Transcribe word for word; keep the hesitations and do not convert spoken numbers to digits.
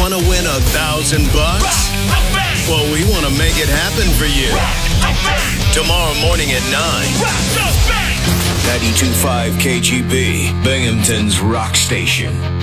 Want to win a thousand bucks? Well, we want to make it happen for you. Tomorrow morning at nine. ninety-two point five K G B, Binghamton's rock station.